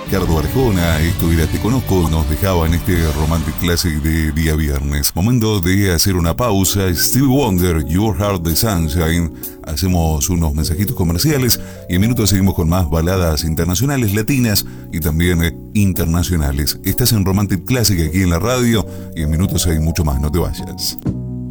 Ricardo Arjona, esto era Te Conozco, nos dejaba en este Romantic Classic de día viernes. Momento de hacer una pausa. Stevie Wonder, Your Heart the Sunshine. Hacemos unos mensajitos comerciales y en minutos seguimos con más baladas internacionales, latinas y también internacionales. Estás en Romantic Classic aquí en la radio y en minutos hay mucho más, no te vayas.